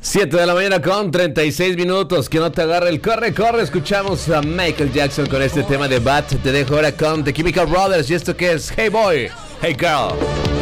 7 de la mañana con 36 minutos. Que no te agarre el corre, corre. Escuchamos a Michael Jackson con este tema de Bat. Te dejo ahora con The Chemical Brothers. ¿Y esto qué es? Hey Boy, Hey Girl.